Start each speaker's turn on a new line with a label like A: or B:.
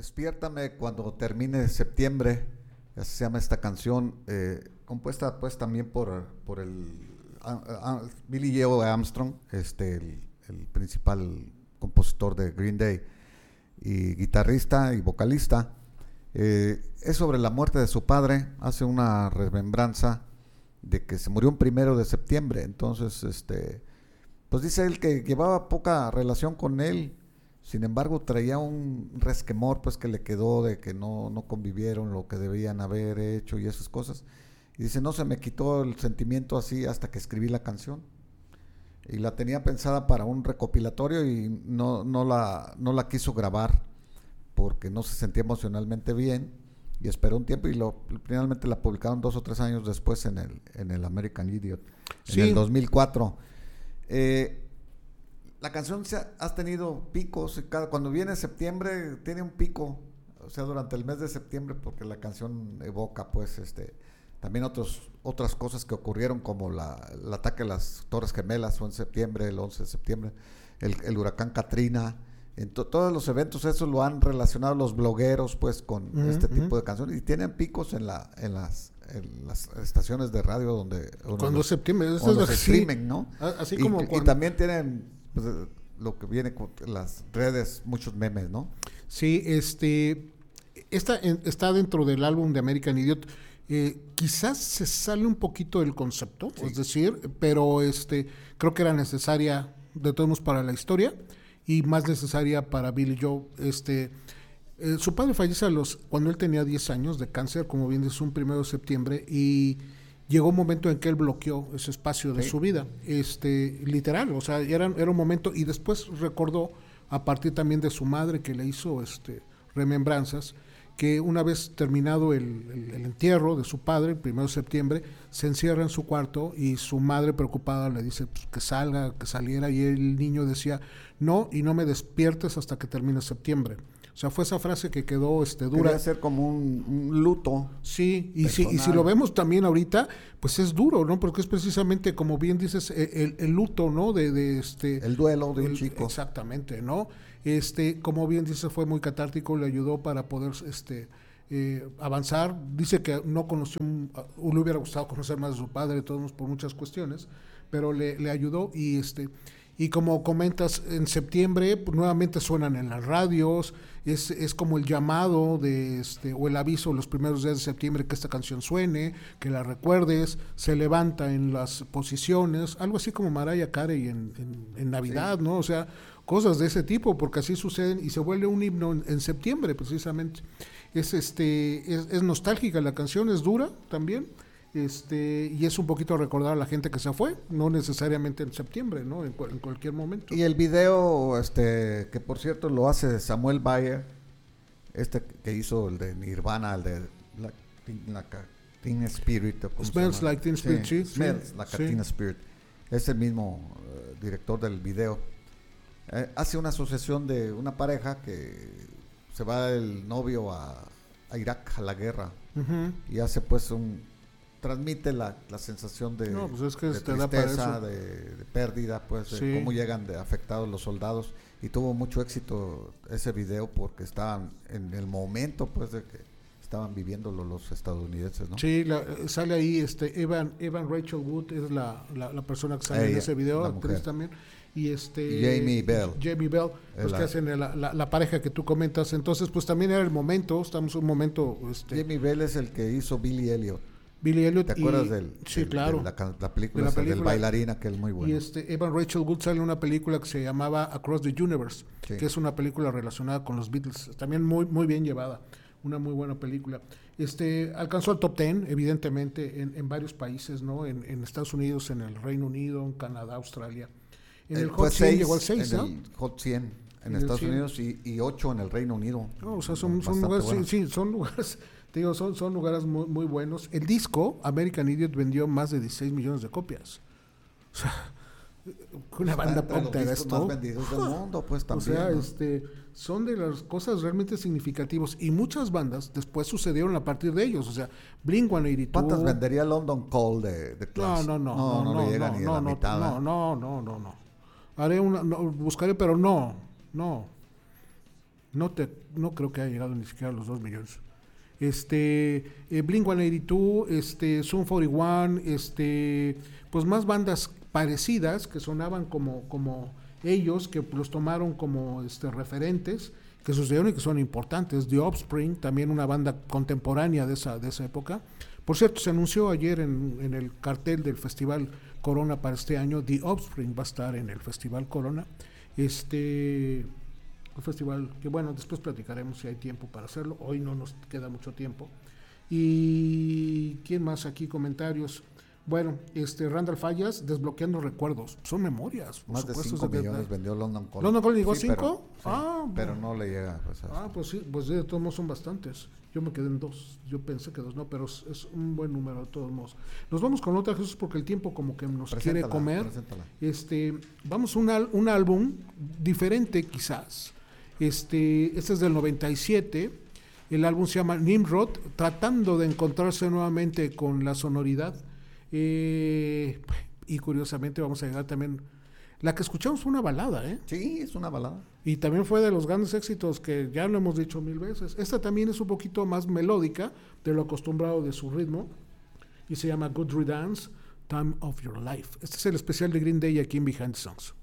A: Despiértame cuando termine septiembre, así se llama esta canción, compuesta pues también por Billy Joe Armstrong, el principal compositor de Green Day y guitarrista y vocalista. Es sobre la muerte de su padre, hace una remembranza de que se murió un 1 de septiembre, entonces pues dice él que llevaba poca relación con él. Sin embargo, traía un resquemor pues que le quedó de que no convivieron lo que debían haber hecho y esas cosas. Y dice, no se me quitó el sentimiento así hasta que escribí la canción. Y la tenía pensada para un recopilatorio y no la quiso grabar porque no se sentía emocionalmente bien. Y esperó un tiempo y finalmente la publicaron 2 o 3 años después en el American Idiot,
B: Sí.
A: en el 2004. La canción ha tenido picos y cuando viene septiembre tiene un pico, o sea, durante el mes de septiembre, porque la canción evoca pues también otras cosas que ocurrieron, como el ataque a las Torres Gemelas fue en septiembre, el 11 de septiembre, el huracán Katrina. Todos los eventos esos lo han relacionado los blogueros pues con este tipo de canciones, y tienen picos en las estaciones de radio donde
B: Cuando septiembre, eso
A: donde
B: es lo
A: se
B: que
A: streamen, ¿no?
B: Así
A: Y,
B: como
A: y también tienen pues, lo que viene con las redes, muchos memes, ¿no?
B: Sí, está dentro del álbum de American Idiot. Quizás se sale un poquito del concepto,
A: Sí.
B: es decir, pero creo que era necesaria de todos modos para la historia y más necesaria para Billy Joe. Su padre fallece cuando él tenía 10 años de cáncer, como bien dice, un 1 de septiembre, y llegó un momento en que él bloqueó ese espacio de
A: Sí.
B: su vida, literal, o sea, era un momento, y después recordó, a partir también de su madre que le hizo remembranzas, que una vez terminado el entierro de su padre, el 1 de septiembre, se encierra en su cuarto y su madre, preocupada, le dice pues, que saliera, y el niño decía, no, y no me despiertes hasta que termine septiembre. O sea, fue esa frase que quedó dura.
A: Quería ser como un luto.
B: Sí, y
A: personal.
B: si lo vemos también ahorita, pues es duro, ¿no? Porque es precisamente, como bien dices, el luto, ¿no?
A: El duelo de un chico.
B: Exactamente, ¿no? Como bien dices, fue muy catártico, le ayudó para poder avanzar. Dice que no conoció, le hubiera gustado conocer más de su padre, de todos modos, por muchas cuestiones, pero le ayudó. Y como comentas, en septiembre pues, nuevamente suenan en las radios, es como el llamado o el aviso los primeros días de septiembre que esta canción suene, que la recuerdes, se levanta en las posiciones, algo así como Mariah Carey en Navidad, sí. ¿No? O sea, cosas de ese tipo, porque así suceden y se vuelve un himno en septiembre precisamente. Es nostálgica la canción, es dura también. Y es un poquito recordar a la gente que se fue, no necesariamente en septiembre, ¿no? En cualquier momento.
A: Y el video, que por cierto lo hace Samuel Bayer, que hizo el de Nirvana, el de Teen Spirit.
B: Smells Like Teen Spirit, sí.
A: Smells Like a Teen Spirit. Es el mismo director del video. Hace una asociación de una pareja que se va el novio a Irak, a la guerra, y hace pues transmite la sensación de,
B: no, pues es que
A: de tristeza, de pérdida, pues, sí. De cómo llegan afectados los soldados, y tuvo mucho éxito ese video porque estaban en el momento, pues, de que estaban viviéndolo los estadounidenses, ¿no?
B: Sí, sale ahí Evan Rachel Wood, es la persona que sale en ese video, actriz también, y
A: Jamie Bell,
B: pues que hacen la pareja que tú comentas. Entonces pues también era el momento, estamos en un momento.
A: Jamie Bell es el que hizo Billy Elliot.
B: ¿Te
A: acuerdas
B: claro,
A: de la película del bailarina, que es muy bueno?
B: Y Evan Rachel Wood sale en una película que se llamaba Across the Universe, sí. Que es una película relacionada con los Beatles, también muy, muy bien llevada, una muy buena película. Alcanzó el top 10, evidentemente, en varios países, ¿no? En Estados Unidos, en el Reino Unido, en Canadá, Australia. En el Hot 100 llegó al 6, ¿no?
A: El Hot 100 en Estados Unidos y 8 en el Reino Unido.
B: No, o sea, son lugares, sí, son lugares... Te digo, son lugares muy, muy buenos. El disco, American Idiot, vendió más de 16 millones de copias. O sea, una banda pop te haga esto.
A: Más vendidos del mundo, pues también.
B: O sea, ¿no? Son de las cosas realmente significativas. Y muchas bandas después sucedieron a partir de ellos. O sea, Blink-182.
A: ¿Cuántas vendería London Call de Clash? No llega ni a la mitad.
B: No. Buscaré, pero no. No creo que haya llegado ni siquiera a los 2 millones. Blink-182, Sum 41, pues más bandas parecidas que sonaban como ellos, que los tomaron como referentes, que sucedieron y que son importantes. The Offspring, también una banda contemporánea de esa época. Por cierto, se anunció ayer en el cartel del Festival Corona para este año, The Offspring va a estar en el Festival Corona. Un festival que, bueno, después platicaremos si hay tiempo para hacerlo. Hoy no nos queda mucho tiempo. Y ¿quién más aquí? Comentarios. Bueno, Randall Fallas, desbloqueando recuerdos. Son memorias.
A: Más de 5 millones vendió London Calling.
B: ¿London Calling llegó a
A: Sí,
B: 5?
A: pero no le llega.
B: Pues sí, pues de todos modos son bastantes. Yo me quedé en 2. Yo pensé que 2, no, pero es un buen número de todos modos. Nos vamos con otra, Jesús, porque el tiempo como que nos quiere comer. Vamos a un álbum diferente quizás. Este es del 97. El álbum se llama Nimrod, tratando de encontrarse nuevamente con la sonoridad. Y curiosamente vamos a llegar también. La que escuchamos fue una balada, ¿eh?
A: Sí, es una balada.
B: Y también fue de los grandes éxitos que ya lo hemos dicho 1000 veces. Esta también es un poquito más melódica de lo acostumbrado de su ritmo. Y se llama Good Riddance, Time of Your Life. Este es el especial de Green Day aquí en Behind the Songs.